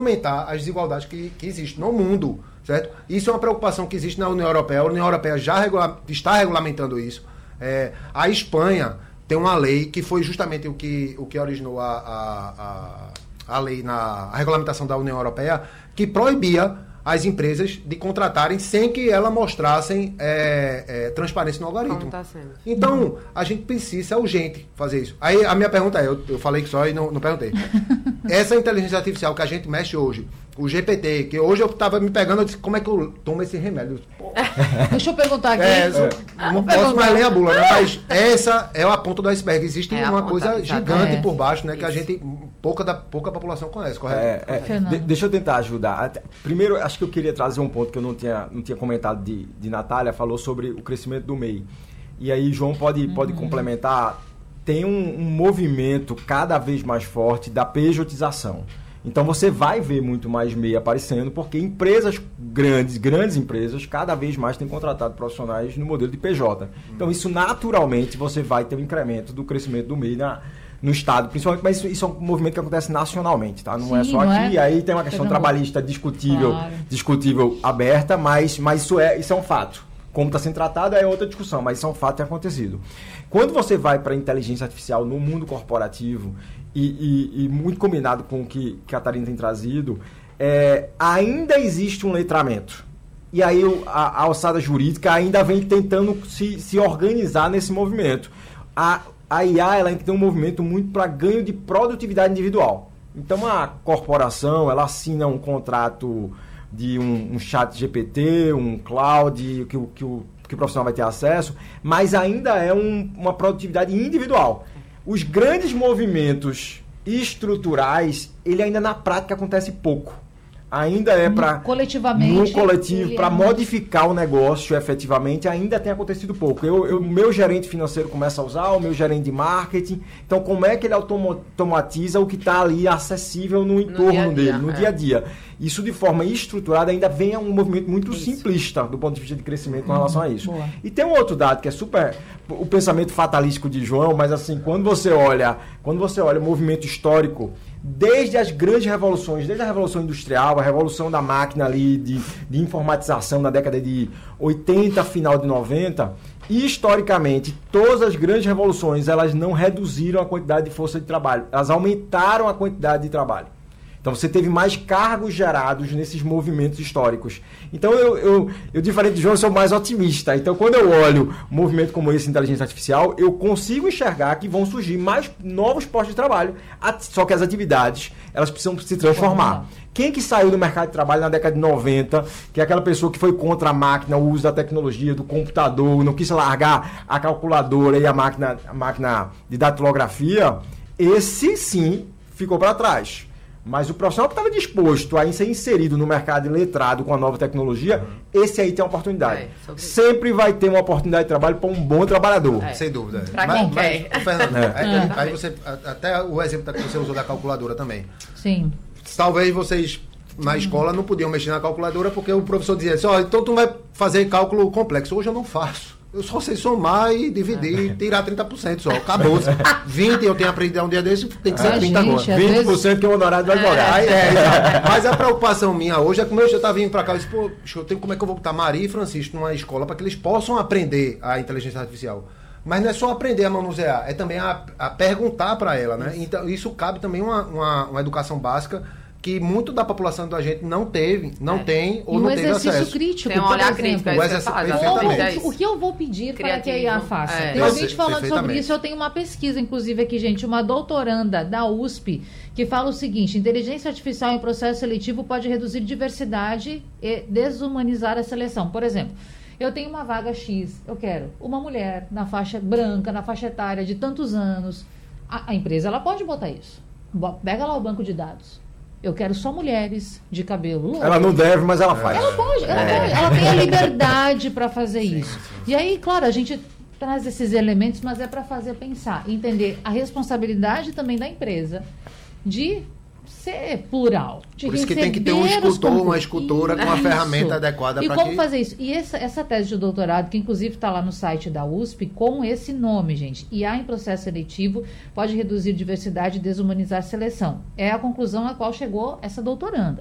aumentar as desigualdades que existem no mundo, certo? Isso é uma preocupação que existe na União Europeia. A União Europeia já está regulamentando isso. A Espanha tem uma lei que foi justamente o que originou a lei a regulamentação da União Europeia, que proibia as empresas de contratarem sem que elas mostrassem transparência no algoritmo. Tá sendo. Então, a gente precisa, é urgente fazer isso. Aí a minha pergunta eu falei que só e não perguntei. Essa inteligência artificial que a gente mexe hoje, o GPT, que hoje eu estava me pegando, eu disse, como é que eu tomo esse remédio? Deixa eu perguntar aqui. Não posso mais ler a bula, né? Mas essa é a ponta do iceberg. Existe uma coisa gigante por baixo, né? Que a gente, pouca população conhece, correto? Deixa eu tentar ajudar. Primeiro, acho que eu queria trazer um ponto que eu não tinha comentado de Natália, falou sobre o crescimento do MEI. E aí, João pode complementar. Tem um movimento cada vez mais forte da pejotização. Então você vai ver muito mais MEI aparecendo, porque empresas grandes empresas, cada vez mais têm contratado profissionais no modelo de PJ. Então isso naturalmente você vai ter um incremento do crescimento do MEI no Estado, principalmente, mas isso é um movimento que acontece nacionalmente, tá? Não é só aqui, aí tem uma questão trabalhista discutível aberta, mas isso é um fato. Como está sendo tratado é outra discussão, mas isso é um fato que tem acontecido. Quando você vai para a inteligência artificial no mundo corporativo, e muito combinado com o que a Catarina tem trazido, ainda existe um letramento. E aí a alçada jurídica ainda vem tentando se organizar nesse movimento. A IA ela tem um movimento muito para ganho de produtividade individual. Então a corporação ela assina um contrato de um chat GPT, um cloud, que o profissional vai ter acesso, mas ainda é uma produtividade individual. Os grandes movimentos estruturais, ele ainda na prática acontece pouco. Ainda é para... Coletivamente. No coletivo, para modificar o negócio efetivamente, ainda tem acontecido pouco. O meu gerente financeiro começa a usar, o meu gerente de marketing. Então, como é que ele automatiza o que está ali acessível no entorno dele, no dia a dia? Isso, de forma estruturada, ainda vem a um movimento muito simplista do ponto de vista de crescimento com relação a isso. Boa. E tem um outro dado que é super... O pensamento fatalístico de João, mas assim, quando você olha o movimento histórico, desde as grandes revoluções, desde a Revolução Industrial, a Revolução da Máquina ali, de informatização na década de 80, final de 90, e historicamente, todas as grandes revoluções, elas não reduziram a quantidade de força de trabalho, elas aumentaram a quantidade de trabalho. Então você teve mais cargos gerados nesses movimentos históricos. Então eu diferente de João, sou mais otimista. Então quando eu olho um movimento como esse, inteligência artificial, eu consigo enxergar que vão surgir mais novos postos de trabalho. Só que as atividades, elas precisam se transformar. Quem que saiu do mercado de trabalho na década de 90, que é aquela pessoa que foi contra a máquina, o uso da tecnologia, do computador, não quis largar a calculadora e a máquina de datilografia, esse sim ficou para trás. Mas o profissional que estava disposto a ser inserido no mercado letrado com a nova tecnologia, esse aí tem uma oportunidade. Sempre vai ter uma oportunidade de trabalho para um bom trabalhador. Sem dúvida. Para quem quer. Fernando, aí você, até o exemplo que você usou da calculadora também. Sim. Talvez vocês na escola não podiam mexer na calculadora porque o professor dizia assim, então tu vai fazer cálculo complexo. Hoje eu não faço. Eu só sei somar e dividir, tirar 30% só. Acabou. 20% eu tenho aprendido um dia desse, tem que ser 30% agora. 20% que é o honorário do advogado. Mas a preocupação minha hoje é que eu estava vindo para cá e disse, como é que eu vou botar Maria e Francisco numa escola para que eles possam aprender a inteligência artificial? Mas não é só aprender a manusear, é também a perguntar para ela, né? Então, isso cabe também uma educação básica que muito da população da gente não tem ou não teve acesso. Um exercício crítico, tem um olhar crítico, o que eu vou pedir para que a IA faça? Tem gente falando sobre isso, eu tenho uma pesquisa, inclusive aqui, gente, uma doutoranda da USP, que fala o seguinte, inteligência artificial em processo seletivo pode reduzir diversidade e desumanizar a seleção. Por exemplo, eu tenho uma vaga X, eu quero uma mulher na faixa branca, na faixa etária de tantos anos. A empresa, ela pode botar isso. Pega lá o banco de dados. Eu quero só mulheres de cabelo louro. Ela não deve, mas ela faz. Ela pode. Ela tem a liberdade para fazer isso. E aí, claro, a gente traz esses elementos, mas é para fazer pensar, entender a responsabilidade também da empresa de ser plural. Por isso que tem que ter um escultor, uma escultora com a ferramenta adequada para como fazer isso? E essa tese de doutorado, que inclusive está lá no site da USP, com esse nome, gente, IA em processo seletivo pode reduzir diversidade e desumanizar a seleção. É a conclusão a qual chegou essa doutoranda.